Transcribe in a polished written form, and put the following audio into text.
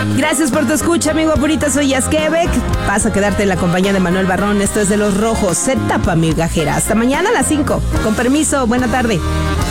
Gracias por tu escucha, amigo Apurita. Soy Yazquebec. Vas a quedarte en la compañía de Manuel Barrón. Esto es de Los Rojos. Se tapa migajera. Hasta mañana a las 5. Con permiso. Buena tarde.